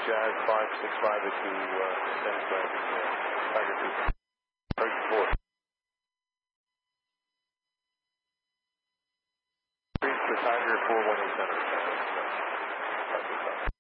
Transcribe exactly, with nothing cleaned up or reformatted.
Jazz five six five to uh, San Francisco. Tiger two. Approach four. Reach the Tiger four one eight center.